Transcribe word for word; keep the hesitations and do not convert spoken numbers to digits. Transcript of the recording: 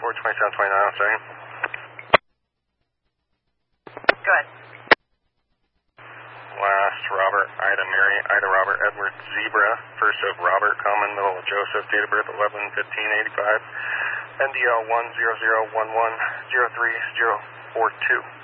four twenty-seven twenty-nine, I'm sorry. Good. Last, Robert, Ida, Mary, Ida, Robert, Edward, Zebra, first of Robert, common, middle of Joseph, date of birth eleven fifteen eighty-five, N D L one zero zero one one zero three zero four two.